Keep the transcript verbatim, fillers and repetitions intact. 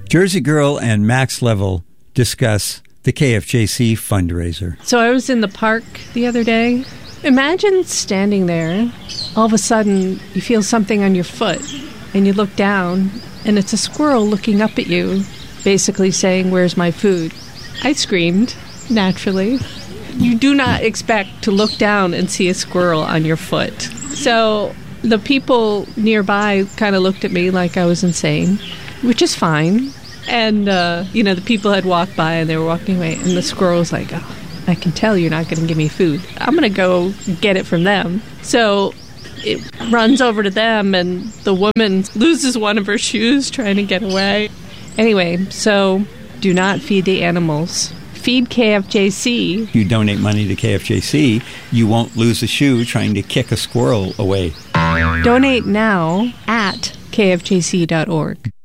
Jersey Girl and Max Level discuss the K F J C fundraiser. So I was in the park the other day. Imagine standing there. All of a sudden, you feel something on your foot, and you look down, and it's a squirrel looking up at you, basically saying, "Where's my food?" I screamed, naturally. You do not expect to look down and see a squirrel on your foot. So the people nearby kind of looked at me like I was insane, which is fine. And, uh, you know, the people had walked by and they were walking away, and the squirrel was like, "Oh, I can tell you're not going to give me food. I'm going to go get it from them." So it runs over to them, and the woman loses one of her shoes trying to get away. Anyway, so do not feed the animals. Feed K F J C. If you donate money to K F J C, you won't lose a shoe trying to kick a squirrel away. Donate now at K F J C dot org.